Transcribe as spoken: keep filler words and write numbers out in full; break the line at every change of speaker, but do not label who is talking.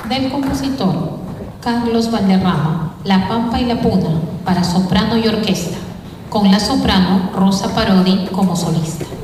del compositor Carlos Valderrama, La Pampa y la Puna, para soprano y orquesta, con la soprano Rosa Parodi como solista.